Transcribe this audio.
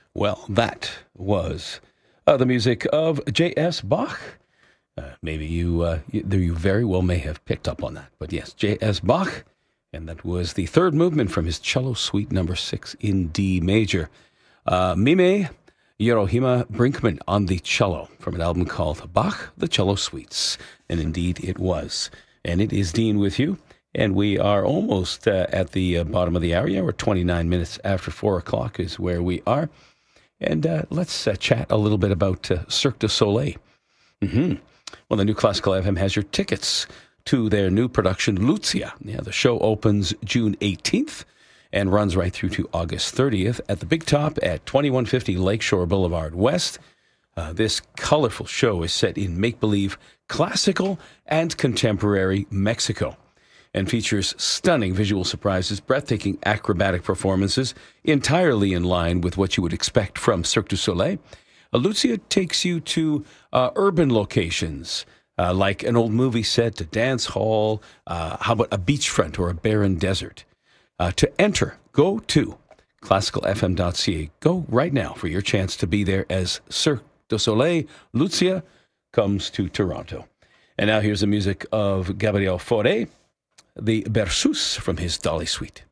Well, that was the music of J.S. Bach. Maybe you very well may have picked up on that. But yes, J.S. Bach, and that was the third movement from his cello suite number 6 in D major. Mime Yerohima Brinkman on the cello from an album called Bach, the Cello Suites. And indeed it was. And it is Dean with you. And we are almost at the bottom of the hour. Yeah, we're 29 minutes after 4 o'clock is where we are. And let's chat a little bit about Cirque du Soleil. Well, the New Classical FM has your tickets to their new production, Lucia. Yeah, the show opens June 18th and runs right through to August 30th at the Big Top at 2150 Lakeshore Boulevard West. This colorful show is set in make-believe classical and contemporary Mexico and features stunning visual surprises, breathtaking acrobatic performances, entirely in line with what you would expect from Cirque du Soleil. Lucia takes you to urban locations, like an old movie set, a dance hall, how about a beachfront or a barren desert? To enter, go to classicalfm.ca. Go right now for your chance to be there as Cirque du Soleil Lucia comes to Toronto. And now here's the music of Gabriel Fauré, the Berceuse from his Dolly Suite.